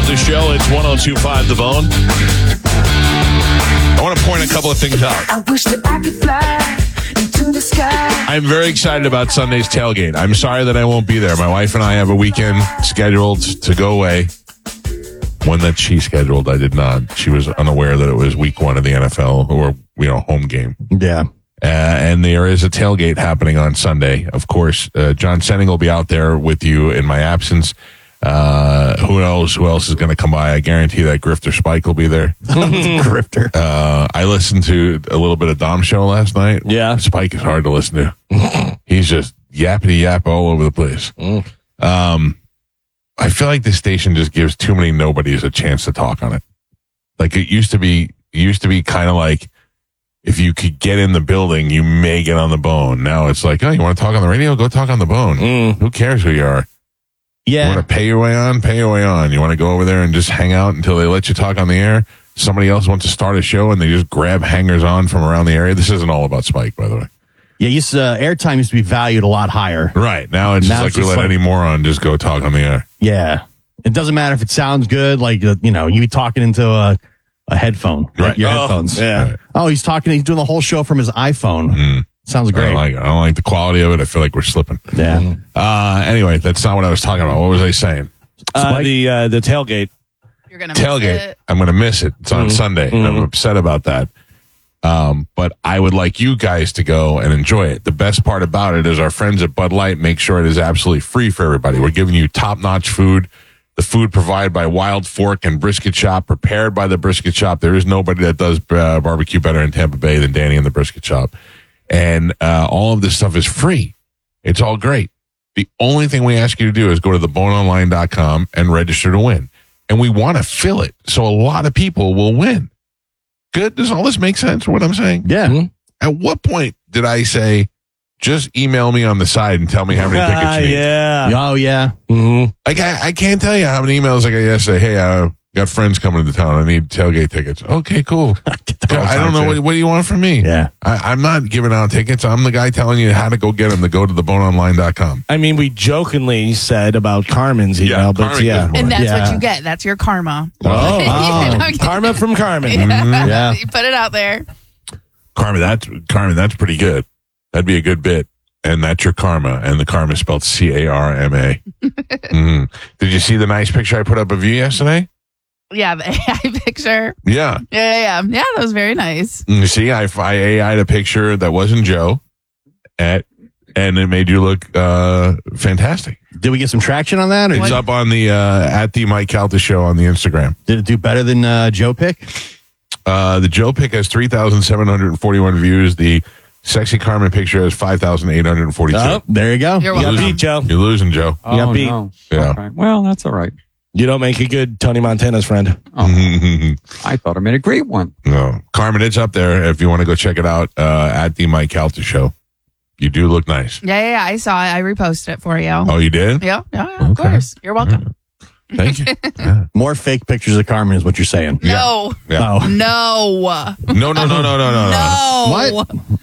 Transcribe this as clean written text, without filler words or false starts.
Calta Show. It's 102.5 The Bone. I want to point a couple of things out. I wish that I could fly into the sky. I'm very excited about Sunday's tailgate. I'm sorry that I won't be there. My wife and I have a weekend scheduled to go away. One that she scheduled, I did not. She was unaware that it was week one of the NFL or, home game. Yeah. And there is a tailgate happening on Sunday. Of course, John Senning will be out there with you in my absence. Who knows who else is going to come by? I guarantee that Grifter Spike will be there. Grifter. I listened to a little bit of Dom's show last night. Yeah. Spike is hard to listen to. He's just yappity yap all over the place. I feel like this station just gives too many nobodies a chance to talk on it. Like it used to be kind of like, if you could get in the building, you may get on the bone. Now it's like, oh, you want to talk on the radio? Go talk on the bone. Who cares who you are? Yeah. You want to pay your way on? Pay your way on. You want to go over there and just hang out until they let you talk on the air? Somebody else wants to start a show and they just grab hangers on from around the area. This isn't all about Spike, by the way. Yeah, airtime used to be valued a lot higher. Right. Now it's just like we let any moron just go talk on the air. Yeah. It doesn't matter if it sounds good, like, you be talking into a headphone. Right. Your headphones. Yeah. Right. Oh, he's doing the whole show from his iPhone. Sounds great. I don't like the quality of it. I feel like we're slipping. Yeah. Anyway, that's not what I was talking about. What was I saying? The tailgate. You're going to miss Tailgate. it. I'm going to miss it. It's on Sunday. I'm upset about that. But I would like you guys to go and enjoy it. The best part about it is our friends at Bud Light make sure it is absolutely free for everybody. We're giving you top-notch food. The food provided by Wild Fork and Brisket Shop, prepared by the Brisket Shop. There is nobody that does barbecue better in Tampa Bay than Danny and the Brisket Shop. And all of this stuff is free. It's all great. The only thing we ask you to do is go to theboneonline.com and register to win. And we want to fill it so a lot of people will win. Good? Does all this make sense, what I'm saying? Yeah. At what point did I say, just email me on the side and tell me how many tickets you need? Yeah. Oh, yeah. I can't tell you how many emails I got yesterday. Hey, I got friends coming to town. I need tailgate tickets. Okay, cool. I don't know. What do you want from me? Yeah. I'm not giving out tickets. I'm the guy telling you how to go get them, to go to theboneonline.com. I mean, we jokingly said about Carmen's email, Yeah, but Carmen yeah. does And that's Yeah. what you get. That's your karma. Oh, Karma from Carmen. Yeah. You put it out there. Carmen, that's pretty good. That'd be a good bit. And that's your karma. And the karma is spelled C-A-R-M-A. Did you see the nice picture I put up of you yesterday? Yeah, the AI picture. Yeah. Yeah, that was very nice. You see, I AI'd a picture that wasn't Joe, and it made you look fantastic. Did we get some traction on that? Or It's up on the at the Mike Calta Show on the Instagram. did it do better than Joe Pick? The Joe pic has 3,741 views. The Sexy Carmen picture has 5,842. Oh, there you go. You're You got welcome. beat, Joe. You're losing, Joe. You got beat. No. Yeah. Okay. Well, that's all right. You don't make a good Tony Montana's friend. I thought I made a great one. No, Carmen, it's up there if you want to go check it out at the Mike Calta Show. You do look nice. Yeah, I saw it. I reposted it for you. Oh, you did? Yeah, of course. You're welcome. Thank you. Yeah. More fake pictures of Carmen is what you're saying. No. Yeah. Oh. No. No. No. What?